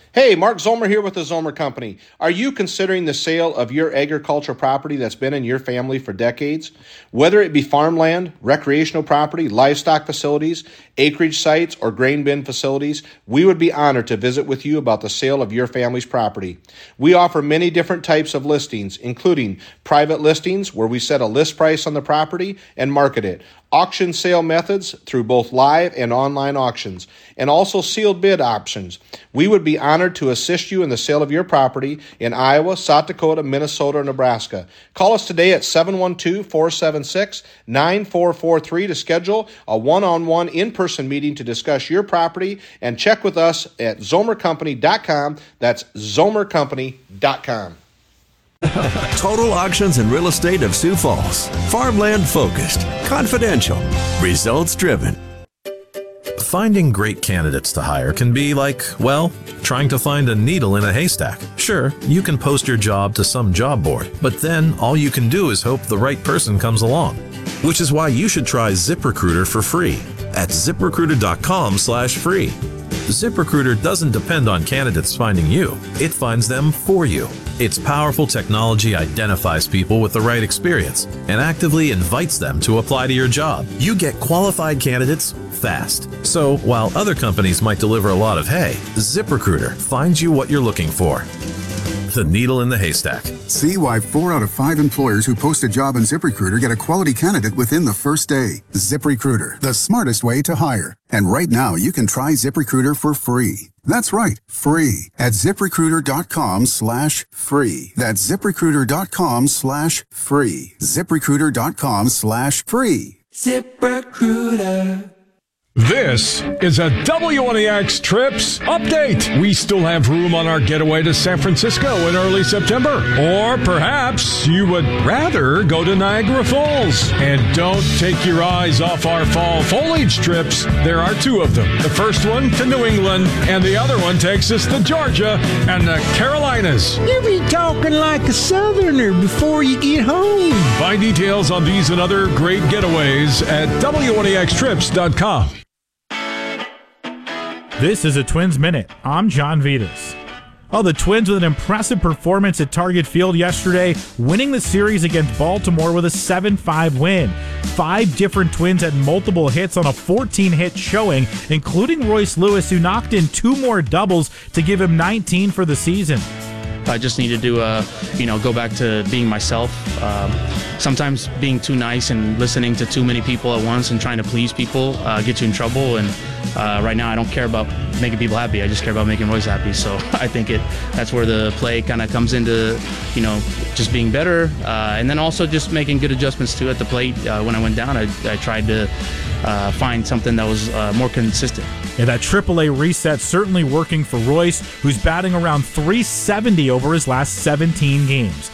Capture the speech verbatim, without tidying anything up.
Hey, Mark Zomer here with the Zomer Company. Are you considering the sale of your agricultural property that's been in your family for decades? Whether it be farmland, recreational property, livestock facilities, acreage sites, or grain bin facilities, we would be honored to visit with you about the sale of your family's property. We offer many different types of listings, including private listings where we set a list price on the property and market it, auction sale methods through both live and online auctions, and also sealed bid options. We would be honored to assist you in the sale of your property in Iowa, South Dakota, Minnesota, or Nebraska. Call us today at seven one two, four seven six, nine four four three to schedule a one-on-one in-person meeting to discuss your property, and check with us at zomer company dot com. That's zomer company dot com. Total Auctions and Real Estate of Sioux Falls. Farmland focused, confidential, results driven. Finding great candidates to hire can be like, well, trying to find a needle in a haystack. Sure, you can post your job to some job board, but then all you can do is hope the right person comes along. Which is why you should try ZipRecruiter for free at zip recruiter dot com slash free. ZipRecruiter doesn't depend on candidates finding you. It finds them for you. Its powerful technology identifies people with the right experience and actively invites them to apply to your job. You get qualified candidates fast. So while other companies might deliver a lot of hay, ZipRecruiter finds you what you're looking for. The needle in the haystack. See why four out of five employers who post a job in ZipRecruiter get a quality candidate within the first day. ZipRecruiter, the smartest way to hire. And right now, you can try ZipRecruiter for free. That's right, free at zip recruiter dot com slash free. That's zip recruiter dot com slash free. zip recruiter dot com slash free. ZipRecruiter. This is a W N E X Trips update. We still have room on our getaway to San Francisco in early September. Or perhaps you would rather go to Niagara Falls. And don't take your eyes off our fall foliage trips. There are two of them. The first one to New England, and the other one takes us to Georgia and the Carolinas. You be talking like a Southerner before you get home. Find details on these and other great getaways at W N E X trips dot com. This is a Twins Minute. I'm John Vitas. Oh, the Twins with an impressive performance at Target Field yesterday, winning the series against Baltimore with a seven five win. Five different Twins had multiple hits on a fourteen-hit showing, including Royce Lewis, who knocked in two more doubles to give him nineteen for the season. I just needed to, uh, you know, go back to being myself. Um, sometimes being too nice and listening to too many people at once and trying to please people uh, get you in trouble. And uh, right now, I don't care about making people happy. I just care about making Royce happy. So I think it that's where the play kind of comes into, you know, just being better, uh, and then also just making good adjustments too at the plate. Uh, when I went down, I, I tried to uh, find something that was uh, more consistent. Yeah, that triple A reset certainly working for Royce, who's batting around three seventy over his last seventeen games.